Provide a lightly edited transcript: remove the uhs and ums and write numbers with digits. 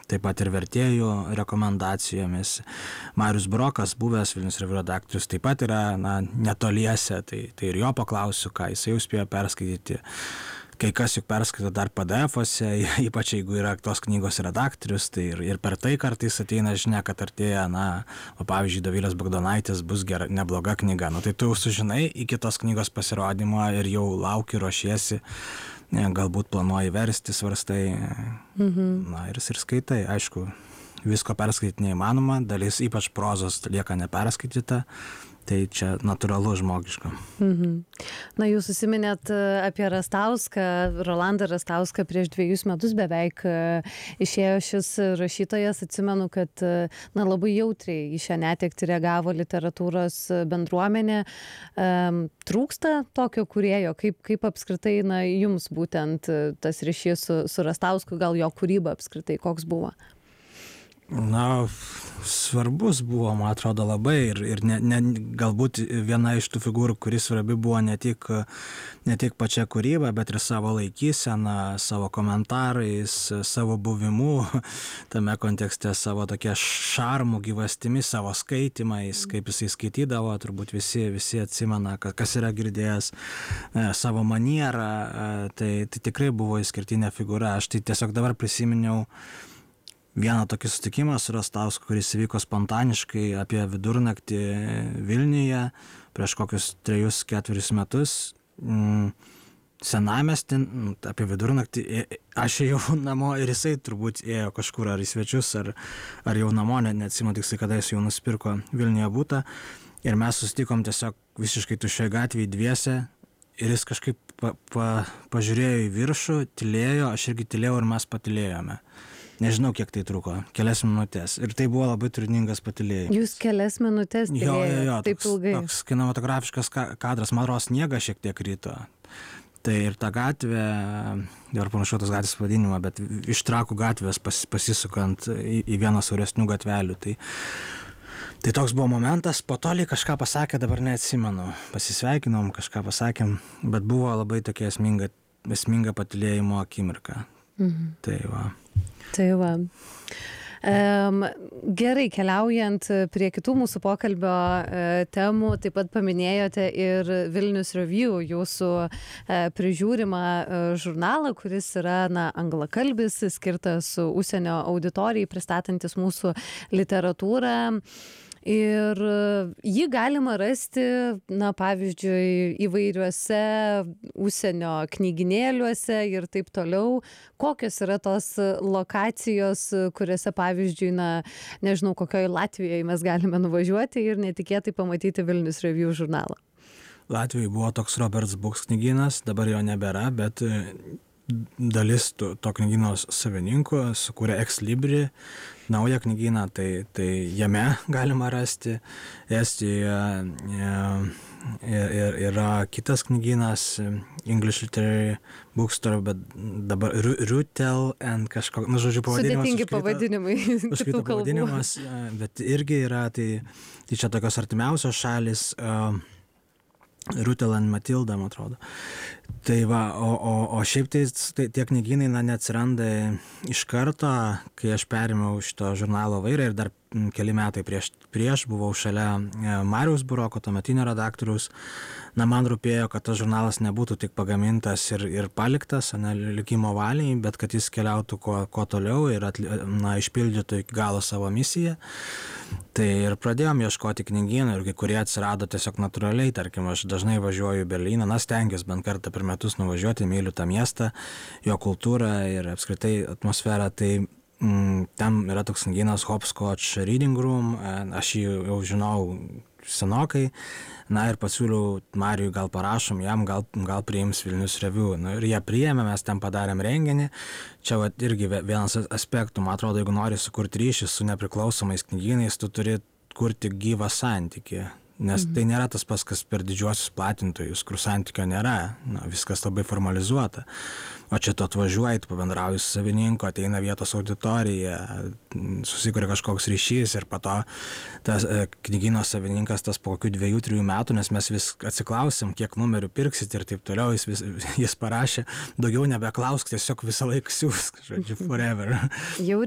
taip pat ir vertėjų rekomendacijomis. Marius Burokas, buvęs Vilnius Review redaktorius, taip pat yra netoliese, tai ir jo paklausiu, ką jis jau spėjo perskaityti. Kai kas juk perskaito dar PDF-ose, ypač jeigu yra tos knygos redaktorius, tai ir per tai kartais ateina žinia, kad artėja, pavyzdžiui, Dovilės Bagdonaitės bus nebloga knyga. Tai tu jau sužinai iki tos knygos pasirodymo ir jau lauki, ruošiesi, galbūt planuoji versti, svarstai, ir skaitai. Aišku, visko perskaityti neįmanoma, dalis ypač prozos lieka neperskaityta. Tai čia natūralu žmogiška. Jūs užsiminėt apie Rastauską, Rolandą Rastauską, prieš 2 metus beveik išėjo šis rašytojas. Atsimenu, kad labai jautriai į šią netektį reagavo literatūros bendruomenė. Trūksta tokio kūrėjo, kaip apskritai jums būtent tas ryšys su Rastausku, gal jo kūryba apskritai koks buvo? Svarbus buvo, man atrodo, labai ir galbūt viena iš tų figūrų, kuris svarbi buvo ne tik pačia kūryba, bet ir savo laikysena, savo komentarais, savo buvimu tame kontekste, savo tokia šarmų gyvastimi, savo skaitimais, kaip jisai skaitydavo, turbūt visi atsimena, kas yra girdėjęs, savo manierą, tai tikrai buvo išskirtinė figūra. Aš tai tiesiog dabar prisiminiau vieną tokį susitikimą su Rastausku, kuris įvyko spontaniškai apie vidurnaktį Vilniuje prieš kokius 3-4 metus. Senamiestį, apie vidurnaktį, aš ėjau namo ir jisai turbūt ėjo kažkur ar į svečius, ar jau namo, neatsimenu tiksliai, kada jis jau nusipirko Vilniuje butą. Ir mes susitikom tiesiog visiškai tuščioje gatvėje dviese ir jis kažkaip pažiūrėjo į viršų, tylėjo, aš irgi tylėjau ir mes patylėjome. Nežinau, kiek tai truko, kelias minutės. Ir tai buvo labai turiningas patylėjimas. Jūs kelias minutės tylėjo, taip ilgai. Toks kinematografiškas kadras, man atrodo, sniegas šiek tiek ryto. Tai ir ta gatvė, dabar panašu tos gatvės pavadinimą, bet iš Trakų gatvės pasisukant į vieną siauresnių gatvelių. Tai toks buvo momentas, po to lyg kažką pasakė, dabar neatsimenu. Pasisveikinom, kažką pasakėm, bet buvo labai tokia esminga patylėjimo akimirka. Tai va. Gerai, keliaujant prie kitų mūsų pokalbio temų, taip pat paminėjote ir Vilnius Review, jūsų prižiūrimą žurnalą, kuris yra anglakalbis, skirtas užsienio auditorijai, pristatantis mūsų literatūrą. Ir jį galima rasti, pavyzdžiui, įvairiuose užsienio knyginėliuose ir taip toliau. Kokios yra tos lokacijos, kuriuose, pavyzdžiui, nežinau, kokioje Latvijoje mes galime nuvažiuoti ir netikėtai pamatyti Vilnius Review žurnalą? Latvijoje buvo toks Roberts Books knygynas, dabar jo nebėra, bet dalis to knygyno savininkų sukūrė Ex Libri naują knygyną, tai jame galima rasti. Estijoje yra kitas knygynas, English Literary Bookstore, bet dabar Rutel and kažkoks, žodžiu, pavadinimas. Sudėtingi pavadinimai kitų kalbų. Bet irgi yra, tai čia tokios artimiausios šalis, Rutel and Matilda, man atrodo. Tai va, o šiaip tai tie knygynai neatsiranda iš karto, kai aš perėmiau šito žurnalo vairą ir dar keli metai prieš buvau šalia Mariaus Buroko, tuometinio redaktoriaus. Man rūpėjo, kad tas žurnalas nebūtų tik pagamintas ir paliktas, likimo valiai, bet kad jis keliautų kuo toliau ir išpildytų iki galo savo misiją. Tai ir pradėjom ieškoti knygynų ir kai kurie atsirado tiesiog natūraliai. Tarkim, aš dažnai važiuoju į Berlyną, stengiuosi bent kartą per metus nuvažiuoti, myliu tą miestą, jo kultūrą ir apskritai atmosferą. Tai ten yra toks knygynas Hopscotch Reading Room, aš jį jau žinau senokai, ir pasiūliau Marijui, gal parašom jam, gal priims Vilnius Review. Ir jie priėmė, mes ten padarėm renginį. Čia irgi vienas aspektų, man atrodo, jeigu nori sukurti ryšį su nepriklausomais knygynais, tu turi kurti gyvą santykį. Nes tai nėra tas pats, kas per didžiuosius platintojus, kur santykio nėra, viskas labai formalizuota. O čia tu atvažiuoji, tu pabendrauji su savininku, ateina vietos auditorija, susikuria kažkoks ryšys ir po to tas knygyno savininkas tas po kokių 2-3 metų, nes mes vis atsiklausim, kiek numerių pirksit ir taip toliau, jis parašė, daugiau nebeklausk, tiesiog visą laiką siūsk, žodžiu, forever. Jau